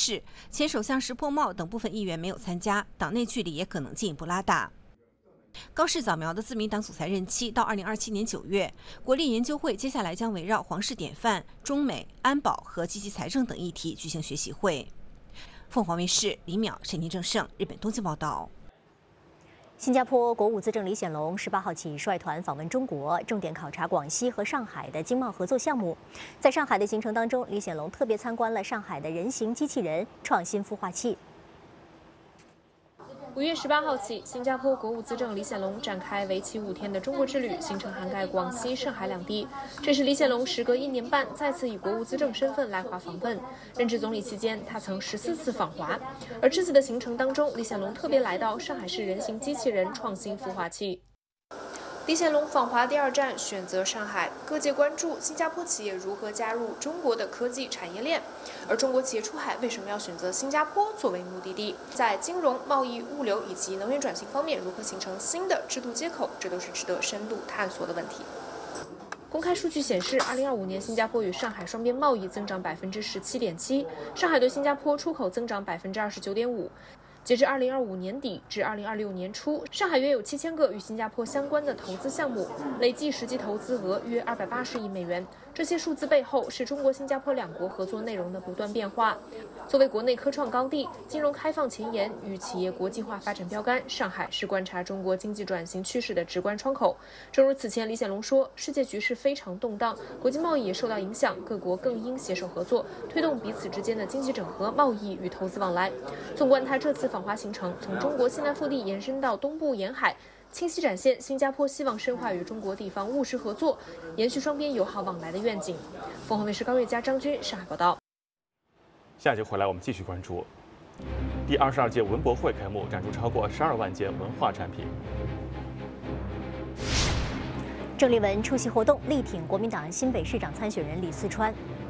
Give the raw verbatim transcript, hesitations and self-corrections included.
示，前首相石破茂等部分议员没有参加，党内距离也可能进一步拉大。高市早苗的自民党总裁任期到二零二七年九月，国立研究会接下来将围绕皇室典范、中美、安保和积极财政等议题举行学习会。凤凰卫视李淼、陈婷正盛，日本东京报道。 新加坡国务资政李显龙十八号起率团访问中国，重点考察广西和上海的经贸合作项目。在上海的行程当中，李显龙特别参观了上海的人形机器人创新孵化器。 五月十八号起，新加坡国务资政李显龙展开为期五天的中国之旅，行程涵盖广西、上海两地。这是李显龙时隔一年半再次以国务资政身份来华访问。任职总理期间，他曾十四次访华。而这次的行程当中，李显龙特别来到上海市人形机器人创新孵化器。李显龙访华第二站选择上海，各界关注新加坡企业如何加入中国的科技产业链，而中国企业出海为什么要选择新加坡作为目的地？在金融、贸易、物流以及能源转型方面，如何形成新的制度接口？这都是值得深度探索的问题。公开数据显示，二零二五年新加坡与上海双边贸易增长百分之十七点七，上海对新加坡出口增长百分之二十九点五。截至二零二五年底至二零二六年初，上海约有七千个与新加坡相关的投资项目，累计实际投资额约二百八十亿美元。这些数字背后是中国、新加坡两国合作内容的不断变化。作为国内科创高地、金融开放前沿与企业国际化发展标杆，上海是观察中国经济转型趋势的直观窗口。正如此前李显龙说，世界局势非常动荡，国际贸易也受到影响，各国更应携手合作，推动彼此之间的经济整合、贸易与投资往来。纵观他这次访华行程，从中国西南腹地延伸到东部沿海，清晰展现新加坡希望深化与中国地方务实合作，延续双边友好往来的愿景。凤凰卫视高月佳、张军上海报道。 下节回来，我们继续关注第二十二届文博会开幕，展出超过十二万件文化产品。 郑丽文出席活动，力挺国民党新北市长参选人李四川。